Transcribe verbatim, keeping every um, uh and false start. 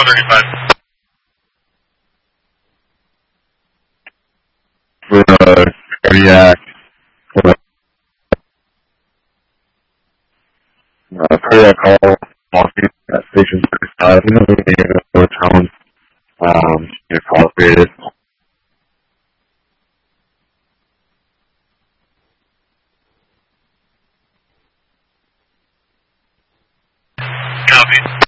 twelve thirty-five. For uh, cardiac, for uh, cardiac call, walking at station thirty-five, you know, the name of the town, um, you know, call created. Copy.